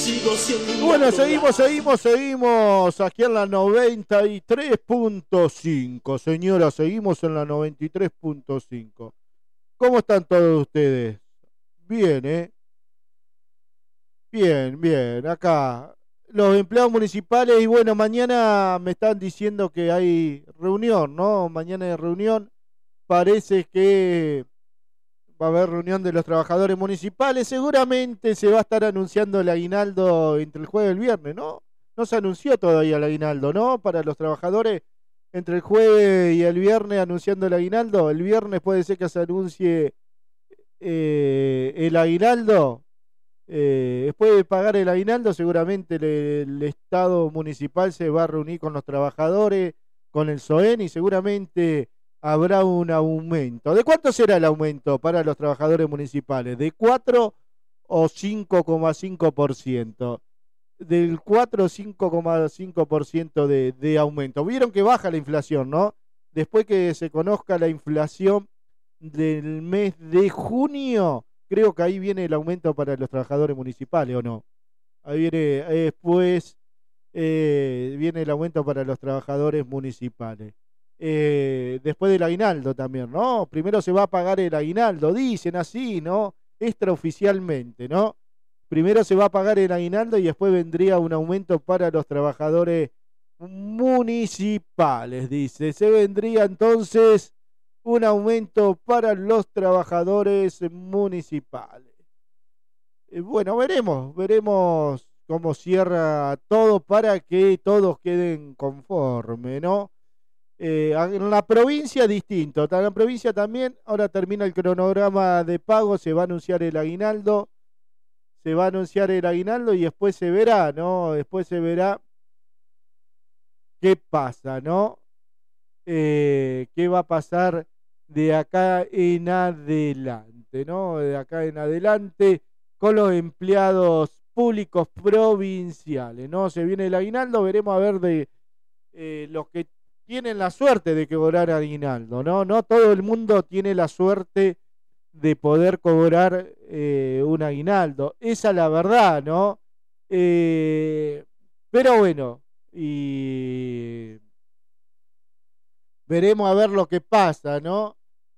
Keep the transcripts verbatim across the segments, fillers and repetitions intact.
Sigo siendo un Bueno, gato seguimos, blanco. seguimos, seguimos aquí en la noventa y tres punto cinco. Señora, seguimos en la noventa y tres punto cinco. ¿Cómo están todos ustedes? Bien, ¿eh? Bien, bien. Acá los empleados municipales y bueno, mañana me están diciendo que hay reunión, ¿no? Mañana hay reunión. Parece que va a haber reunión de los trabajadores municipales. Seguramente se va a estar anunciando el aguinaldo entre el jueves y el viernes, ¿no? No se anunció todavía el aguinaldo, ¿no? Para los trabajadores entre el jueves y el viernes anunciando el aguinaldo. El viernes puede ser que se anuncie eh, el aguinaldo. Eh, después de pagar el aguinaldo, seguramente el, el Estado municipal se va a reunir con los trabajadores, con el S O E N y seguramente habrá un aumento. ¿De cuánto será el aumento para los trabajadores municipales? ¿De cuatro o cinco coma cinco por ciento? Del cuatro o cinco coma cinco por ciento de, de aumento. Vieron que baja la inflación, ¿no? Después que se conozca la inflación del mes de junio, creo que ahí viene el aumento para los trabajadores municipales, ¿o no? Ahí viene, eh, después eh, viene el aumento para los trabajadores municipales. Eh, después del aguinaldo también, ¿no? Primero se va a pagar el aguinaldo, dicen así, ¿no? Extraoficialmente, ¿no? Primero se va a pagar el aguinaldo y después vendría un aumento para los trabajadores municipales, dice. Se vendría entonces un aumento para los trabajadores municipales. Eh, bueno, veremos, veremos cómo cierra todo para que todos queden conformes, ¿no? Eh, en la provincia distinto, en la provincia también, ahora termina el cronograma de pago, se va a anunciar el aguinaldo, se va a anunciar el aguinaldo y después se verá, ¿no? Después se verá qué pasa, ¿no? Eh, qué va a pasar de acá en adelante, ¿no? De acá en adelante con los empleados públicos provinciales, ¿no? Se viene el aguinaldo, veremos a ver de eh, los que tienen la suerte de cobrar aguinaldo, ¿no? No todo el mundo tiene la suerte de poder cobrar eh, un aguinaldo. Esa es la verdad, ¿no? Eh, pero bueno, y veremos a ver lo que pasa, ¿no?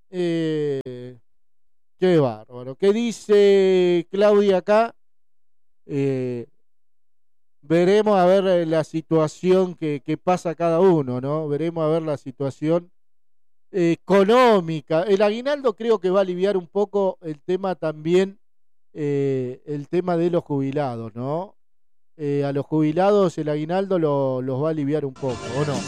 Eh, qué bárbaro. ¿Qué dice Claudia acá? Eh, veremos a ver eh, la situación que, que pasa cada uno, ¿no? Veremos a ver la situación eh, económica. El aguinaldo creo que va a aliviar un poco el tema también, eh, el tema de los jubilados, ¿no? Eh, a los jubilados el aguinaldo lo, los va a aliviar un poco, ¿o no?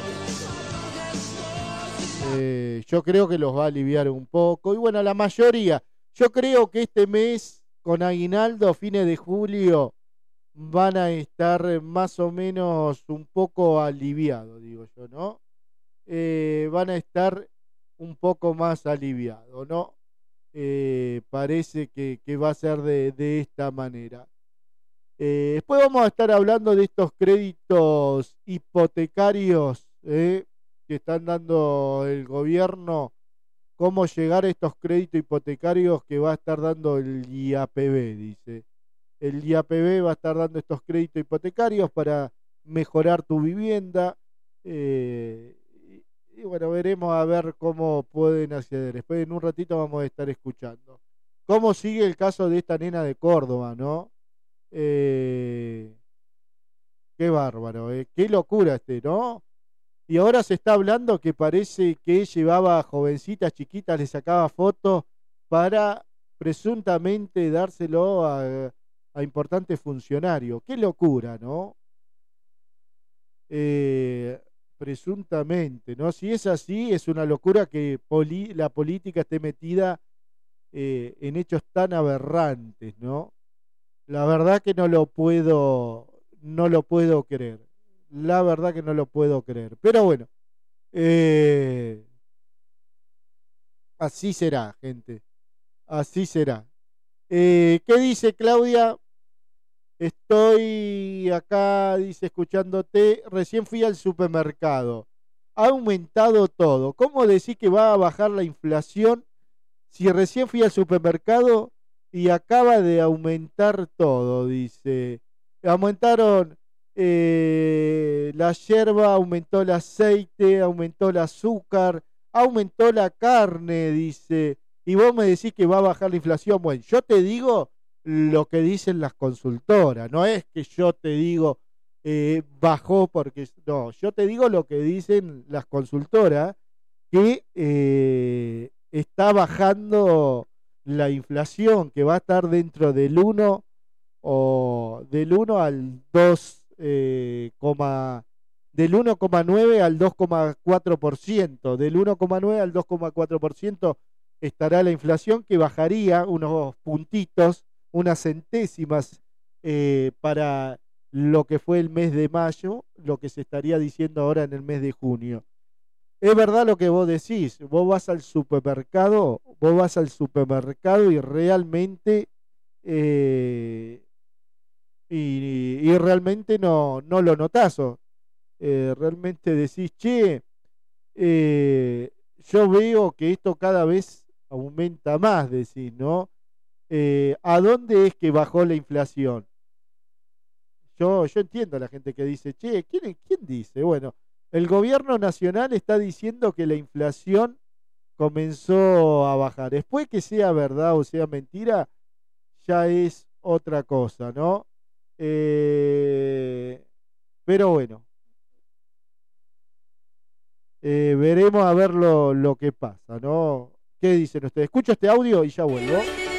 Eh, yo creo que los va a aliviar un poco. Y bueno, la mayoría, yo creo que este mes con aguinaldo, fines de julio, van a estar más o menos un poco aliviados, digo yo, ¿no? Eh, van a estar un poco más aliviados, ¿no? Eh, parece que, que va a ser de, de esta manera. Eh, después vamos a estar hablando de estos créditos hipotecarios, ¿eh? Que están dando el gobierno, cómo llegar a estos créditos hipotecarios que va a estar dando el I A P B, dice. El I A P B va a estar dando estos créditos hipotecarios para mejorar tu vivienda. Eh, y, y bueno, veremos a ver cómo pueden acceder. Después en un ratito vamos a estar escuchando. ¿Cómo sigue el caso de esta nena de Córdoba, no? Eh, qué bárbaro, eh. Qué locura este, ¿no? Y ahora se está hablando que parece que llevaba jovencitas chiquitas, le sacaba fotos para presuntamente dárselo a, a importantes funcionarios. Qué locura, ¿no? Eh, presuntamente, ¿no? Si es así, es una locura que poli la política esté metida eh, en hechos tan aberrantes, ¿no? La verdad que no lo puedo, no lo puedo creer. La verdad que no lo puedo creer. Pero bueno, eh, así será, gente. Así será. Eh, ¿qué dice Claudia? Estoy acá, dice, escuchándote. Recién fui al supermercado. Ha aumentado todo. ¿Cómo decís que va a bajar la inflación si recién fui al supermercado y acaba de aumentar todo, dice. Aumentaron eh, la yerba, aumentó el aceite, aumentó el azúcar, aumentó la carne, dice. Y vos me decís que va a bajar la inflación. Bueno, yo te digo lo que dicen las consultoras, no es que yo te digo eh, bajó porque... No, yo te digo lo que dicen las consultoras, que eh, está bajando la inflación, que va a estar dentro del uno o del uno al dos, eh, coma- del uno coma nueve al dos coma cuatro por ciento, del uno coma nueve al dos coma cuatro por ciento estará la inflación, que bajaría unos puntitos, unas centésimas eh, para lo que fue el mes de mayo, lo que se estaría diciendo ahora en el mes de junio. Es verdad lo que vos decís, vos vas al supermercado, vos vas al supermercado y realmente eh, y, y realmente no, no lo notás. O, eh, realmente decís, che, eh, yo veo que esto cada vez aumenta más, decís, ¿no? Eh, ¿a dónde es que bajó la inflación? Yo, yo entiendo a la gente que dice, che, ¿quién, quién dice? Bueno, el gobierno nacional está diciendo que la inflación comenzó a bajar. Después que sea verdad o sea mentira, ya es otra cosa, ¿no? Eh, pero bueno, eh, veremos a ver lo, lo que pasa, ¿no? ¿Qué dicen ustedes? Escucho este audio y ya vuelvo.